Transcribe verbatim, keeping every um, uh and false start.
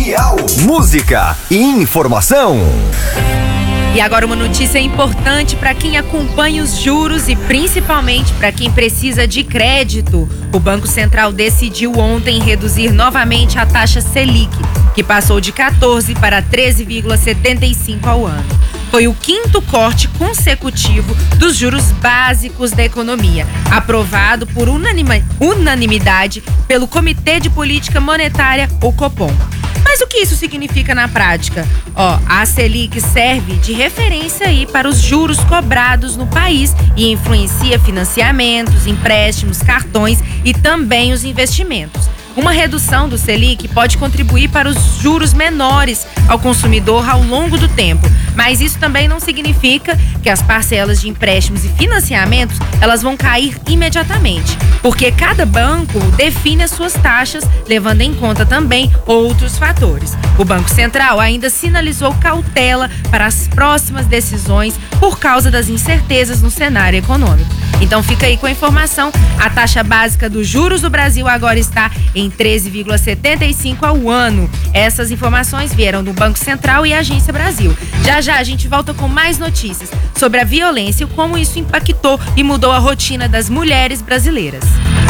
Miau. Música e informação. E agora uma notícia importante para quem acompanha os juros e principalmente para quem precisa de crédito. O Banco Central decidiu ontem reduzir novamente a taxa Selic, que passou de quatorze para treze vírgula setenta e cinco ao ano. Foi o quinto corte consecutivo dos juros básicos da economia, aprovado por unanima, unanimidade pelo Comitê de Política Monetária, o Copom. Mas o que isso significa na prática? Ó, a Selic serve de referência aí para os juros cobrados no país e influencia financiamentos, empréstimos, cartões e também os investimentos. Uma redução do Selic pode contribuir para os juros menores ao consumidor ao longo do tempo, mas isso também não significa que as parcelas de empréstimos e financiamentos elas vão cair imediatamente, porque cada banco define as suas taxas, levando em conta também outros fatores. O Banco Central ainda sinalizou cautela para as próximas decisões por causa das incertezas no cenário econômico. Então fica aí com a informação, a taxa básica dos juros do Brasil agora está em treze vírgula setenta e cinco ao ano. Essas informações vieram do Banco Central e Agência Brasil. Já já a gente volta com mais notícias sobre a violência e como isso impactou e mudou a rotina das mulheres brasileiras.